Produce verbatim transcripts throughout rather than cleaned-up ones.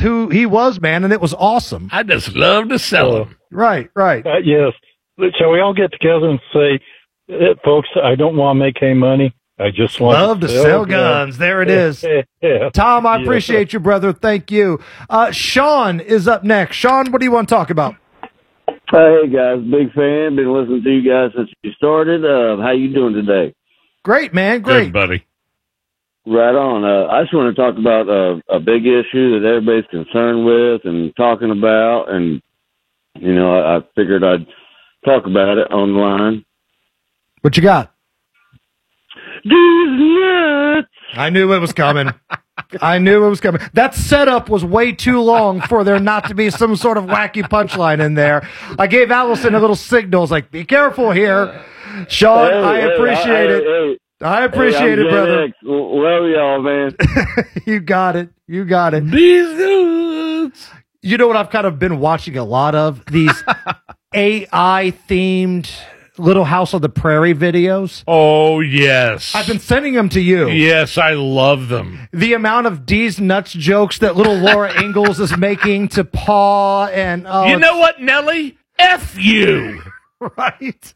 who he was, man, and it was awesome. I just love to sell them. Right, right. Uh, yes. Shall we all get together and say, eh, folks, I don't want to make any money. I just want love to sell, sell guns. guns. There it is. Yeah. Tom, I yeah. appreciate you, brother. Thank you. Uh, Sean is up next. Sean, what do you want to talk about? Hey, guys. Big fan. Been listening to you guys since you started. Uh, how you doing today? Great, man. Great. Good, buddy. Right on. Uh, I just want to talk about uh, a big issue that everybody's concerned with and talking about. And, you know, I, I figured I'd talk about it online. What you got? These nuts. I knew it was coming. I knew it was coming. That setup was way too long for there not to be some sort of wacky punchline in there. I gave Allison a little signal. I was like, be careful here. Sean, hey, I appreciate hey, it. Hey, I appreciate hey, it, brother. X. Love y'all, man. You got it. You got it. These nuts. You know what I've kind of been watching a lot of? These A I-themed Little House on the Prairie videos. Oh, yes. I've been sending them to you. Yes, I love them. The amount of D's nuts jokes that little Laura Ingalls is making to Paw and... Oh, you know what, Nelly? F you. Right?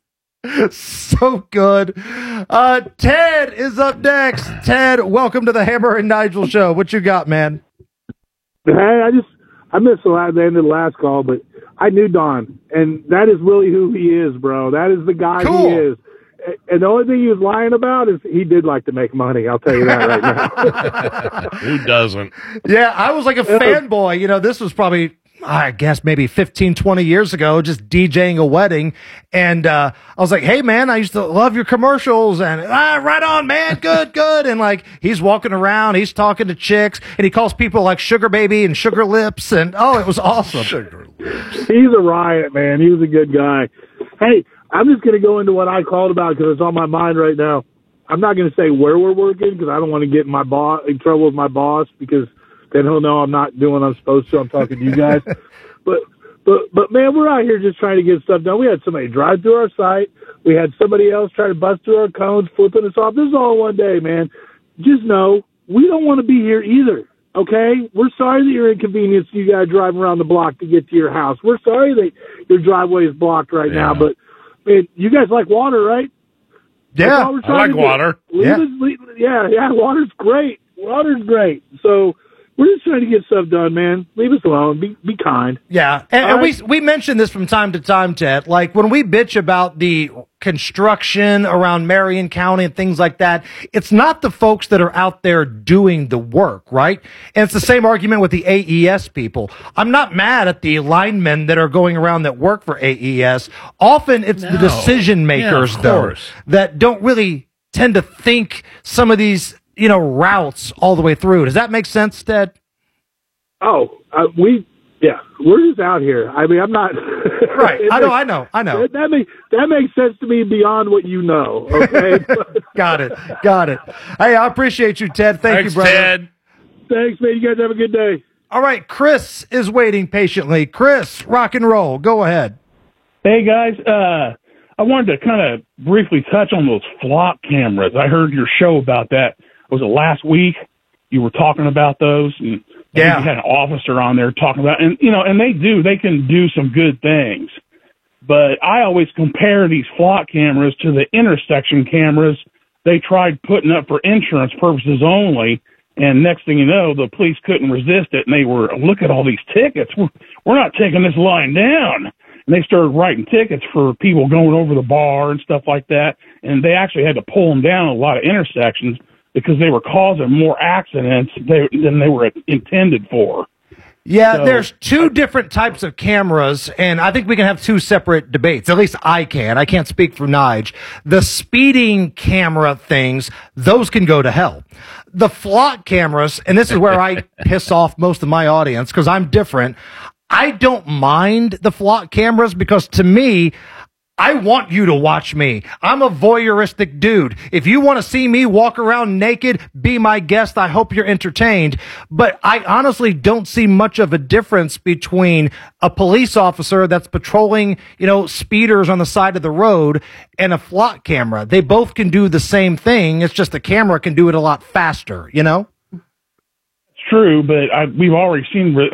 So good. Uh, Ted is up next. Ted, welcome to the Hammer and Nigel show. What you got, man? Hey, I just... I missed the, last, the end of the last call, but I knew Don, and that is really who he is, bro. That is the guy cool. he is. And the only thing he was lying about is he did like to make money. I'll tell you that right now. Who doesn't? Yeah, I was like a fanboy. You know, this was probably, I guess, maybe fifteen, twenty years ago, just DJing a wedding. And uh, I was like, hey, man, I used to love your commercials. And ah, right on, man. Good, good. And like, he's walking around, he's talking to chicks, and he calls people like Sugar Baby and Sugar Lips. And oh, it was awesome. Sugar Lips. He's a riot, man. He was a good guy. Hey, I'm just going to go into what I called about because it's on my mind right now. I'm not going to say where we're working because I don't want to get my boss in trouble with my boss because then he'll know I'm not doing what I'm supposed to. I'm talking to you guys. but, but, but man, we're out here just trying to get stuff done. We had somebody drive through our site. We had somebody else try to bust through our cones, flipping us off. This is all one day, man. Just know we don't want to be here either. Okay? We're sorry that you're inconvenienced. You got to drive around the block to get to your house. We're sorry that your driveway is blocked right yeah. now, but man, you guys like water, right? Yeah, I like water. Leave Yeah. Us, leave, yeah, yeah, water's great. Water's great. So we're just trying to get stuff done, man. Leave us alone. Be be kind. Yeah, and, and right. we we mentioned this from time to time, Ted. Like when we bitch about the construction around Marion County and things like that, it's not the folks that are out there doing the work, right? And it's the same argument with the A E S people. I'm not mad at the linemen that are going around that work for A E S. Often it's No. the decision makers, Yeah, of though, course. that don't really tend to think some of these, you know, routes all the way through. Does that make sense, Ted? Oh, uh, we, yeah, we're just out here. I mean, I'm not. Right. It I know, makes- I know, I know. That, that makes that makes sense to me beyond what you know. Okay. Got it. Got it. Hey, I appreciate you, Ted. Thank Thanks, you, brother. Ted. Thanks, man. You guys have a good day. All right, Chris is waiting patiently. Chris, rock and roll. Go ahead. Hey, guys. Uh, I wanted to kind of briefly touch on those flock cameras. I heard your show about that. Was it last week? You were talking about those. And Yeah. you had an officer on there talking about, and you know, and they do, they can do some good things. But I always compare these flock cameras to the intersection cameras they tried putting up for insurance purposes only. And next thing you know, the police couldn't resist it, and they were, look at all these tickets. We're, we're not taking this line down. And they started writing tickets for people going over the bar and stuff like that. And they actually had to pull them down at a lot of intersections because they were causing more accidents they, than they were intended for. Yeah, So- there's two different types of cameras, and I think we can have two separate debates. At least I can. I can't speak for Nige. The speeding camera things, those can go to hell. The flock cameras, and this is where I piss off most of my audience because I'm different. I don't mind the flock cameras because to me, I want you to watch me. I'm a voyeuristic dude. If you want to see me walk around naked, be my guest. I hope you're entertained. But I honestly don't see much of a difference between a police officer that's patrolling, you know, speeders on the side of the road and a flock camera. They both can do the same thing. It's just the camera can do it a lot faster, you know? True, but I, we've already seen